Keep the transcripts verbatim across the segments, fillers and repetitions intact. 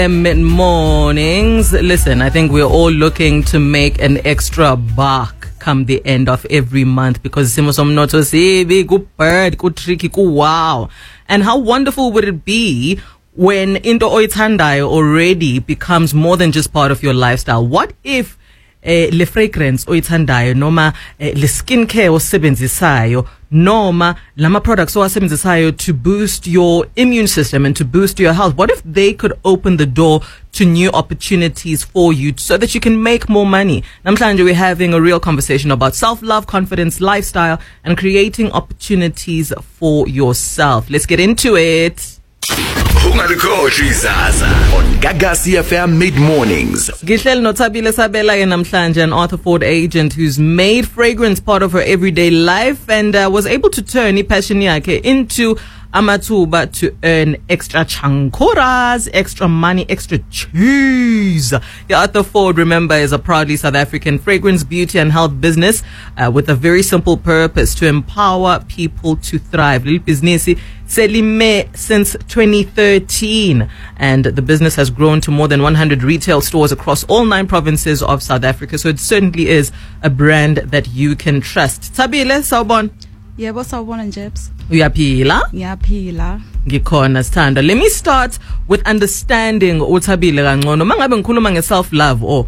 Mid-mornings. Listen, I think we're all looking to make an extra buck come the end of every month because simo somnotho sibi ku bird ku tricky ku wow. And how wonderful would it be when into oyithandayo already becomes more than just part of your lifestyle? What if eh le fragrance oyithandayo noma eh, le skincare osebenzisayo noma lama products owasebenzisayo to boost your immune system and to boost your health, what if they could open the door to new opportunities for you so that you can make more money? Namhlanje we're having a real conversation about self-love, confidence, lifestyle and creating opportunities for yourself. Let's get into it. Ungalikhohlwa izaza on Gagasi F M mid-mornings. Gihleli noThabile Sabela ke namhlanje, an Arthur Ford agent who's made fragrance part of her everyday life and uh, was able to turn ipassion yakhe into amathuba to earn extra chankoras, extra money, extra cheese. The Arthur Ford, remember, is a proudly South African fragrance, beauty and health business uh, with a very simple purpose: to empower people to thrive. Little business Selime since twenty thirteen, and the business has grown to more than one hundred retail stores across all nine provinces of South Africa. So it certainly is a brand that you can trust. Thabile, sawubona. Yebo sawubona Jebs. Uyaphila? Ngiyaphila. Ngikhona Sithanda. Let me start with understanding uThabile kangcono. Mangabe ngikhuluma ngeself love or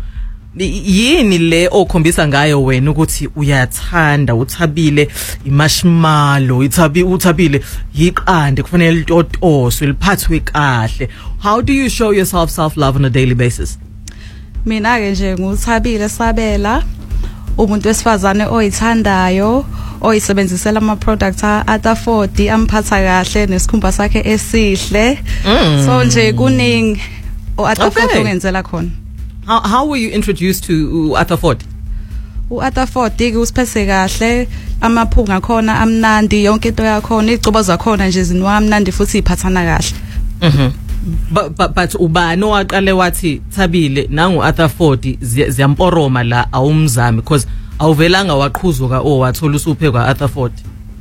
yini le okhombisa ngayo wena ukuthi uyathanda uThabile imarshmallow, ithabi uThabile yiqande kufanele litotoswe liphathwe kahle. How do you show yourself self love on a daily basis? Mina ke nje nguThabile Sabela, umuntu wesifazane oyithandayo, oyisebenzisela ama products Arthur Ford amphatha kahle nesikhumba sakhe esihle. Mm. So nje kuningi uArthur Okay. Ford ungenzela khona. How how were you introduced to Arthur Ford? uArthur Ford ke usiphethe kahle, amaphunga khona amnandi, yonke into yakhona, igcobo zakhona nje zinwa amnandi futhi iphathana kahle. Mhm. But but but ubani owaqale wathi Thabile nangu Arthur Ford ziyamporoma la awumzami because awuvelanga waqhuzuka owathola usuphe kwa Arthur Ford?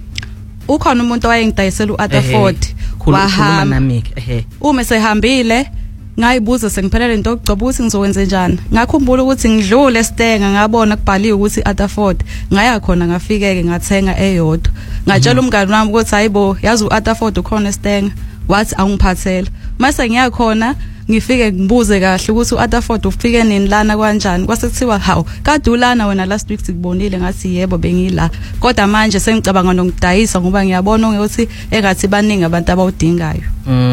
Ukhona umuntu owayengidayisela uArthur Ehhe, Ford. khuluma Wahamba. nami ke ehe. Uma sehambile ngayibuza sengiphelele into okugcoba ukuthi ngizokwenza njani. Ngakhumbula ukuthi ngidlule eStenga ngabona kubhaliwe ukuthi Arthur Ford. Ngaya khona ngafikeke ngathenga eyodwa. Ngatshela umngani wami ukuthi hayibo yazi uArthur Ford ukhona eStenga. Wathi angiphathela. Mase ngiya khona ngifike ngibuze kahle ukuthi uArthur Ford ufike nini lana kanjani. Kwase kuthiwa hawu kade ulana wena last week sikubonile ngathi yebo bengila. Kodwa manje sengicabanga nokudayisa ngoba ngiyabona ukuthi engathi baningi abantu abawudingayo.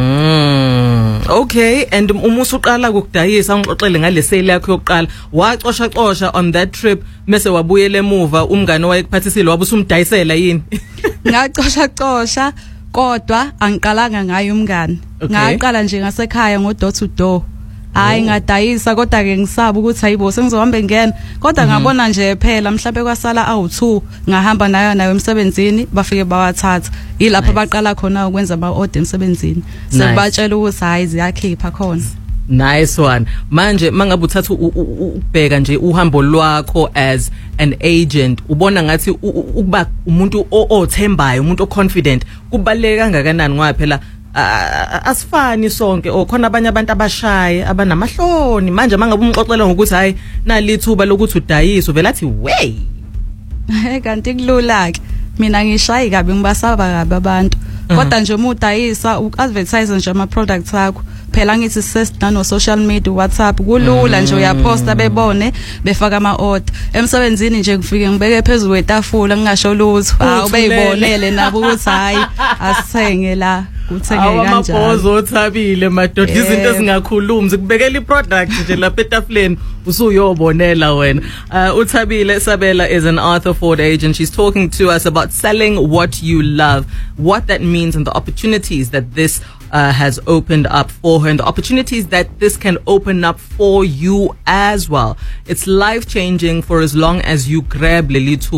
Mm. Okay, and uma usuqala ukudayisa ngixoxele ngale sale yakho yokuqala wacosha cosha on that trip mase wabuyela emuva umngane owayekuphathisile wabe usumdayisela yini? Ngacosha cosha kodwa angiqalanga ngayo umngane. Okay. Ngaqala nje ngasekhaya ngo door to door. Hayi ngadayisa kodwa ke ngisaba ukuthi hayibo sengizohamba ngena kodwa ngabona nje phela mhlawumbe kwasala awu two ngahamba nayo nayo emsebenzini bafike bawathatha ilapha baqala khona ukwenza ama order emsebenzini sebatshela ukuthi hayi ziyakhipha khona. Nice one. Manje mangabe uthatha ubheka nje uhambo lwakho as an agent ubona ngathi ukuba umuntu othembayo, umuntu oconfident kubaleka kangakanani ngoba phela asifani sonke okhona abanye abantu abashaye abanamahloni. Manje mangabe umxoxela ngokuthi hayi nalithuba lokuthi udayise uvela athi wey kanti kulula ke mina ngishayi kabi ngibasaba kabi abantu kodwa nje uma udayisa uadvertise nje ama products akho phela ngithi sesina social media WhatsApp kulula nje uyaposta bebone befaka ama order emsebenzini nje ngifike ngibeke phezulu kwetafula ngingasho lutho hawu beyibonele nabo ukuthi hayi asithenge la kuthenge kanjani amabhozo othabile madoda izinto ezingakhulumi zikubekela iproduct nje lapha etafuleni usuyobonela wena. uh, uThabile Sabela is an Arthur Ford agent. She's talking to us about selling what you love, what that means and the opportunities that this uh, has opened up for her and the opportunities that this can open up for you as well. It's life changing for as long as you grab Lily